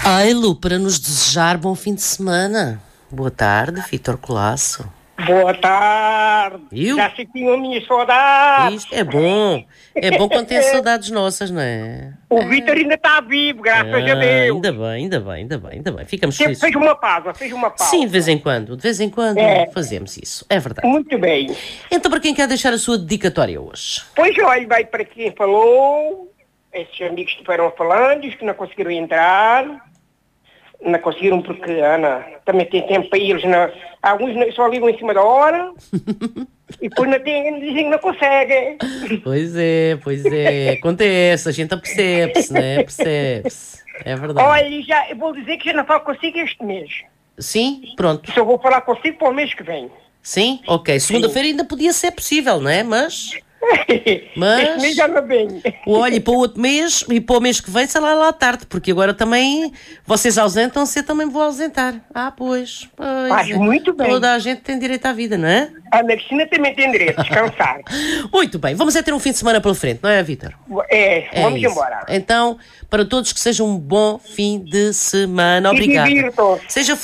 Ai, Lu, para nos desejar bom fim de semana. Boa tarde, Vítor Colasso. Boa tarde. Eu? Já sentiam a minha saudade. Isto é bom. É bom quando tem saudades nossas, não é? O Vítor ainda está vivo, graças a Deus. Ainda bem. Ficamos Sempre felizes. fez uma pausa. Sim, de vez em quando fazemos isso. É verdade. Muito bem. Então, para quem quer deixar a sua dedicatória hoje? Pois olha, vai para quem falou, esses amigos que estiveram falando, os que não conseguiram entrar, não conseguiram porque Ana também tem tempo para eles. Alguns só ligam em cima da hora e depois dizem que não conseguem. Pois é. Acontece, a gente apercebe-se, né? Percebe-se. É verdade. Olha, eu vou dizer que já não falo consigo este mês. Sim, pronto. Só vou falar consigo para o mês que vem. Sim, ok. Segunda-feira ainda podia ser possível, não é? Mas... Este mês já não vem. Olha, e para o outro mês, e para o mês que vem, sei lá à tarde, porque agora também vocês ausentam-se, eu também vou ausentar. Pois. Faz muito bem. Toda a gente tem direito à vida, não é? A medicina também tem direito a descansar. Muito bem, vamos ter um fim de semana pela frente, não é, Vítor? Vamos isso. embora. Então, para todos que seja um bom fim de semana. Obrigada. Divirtam-se. Seja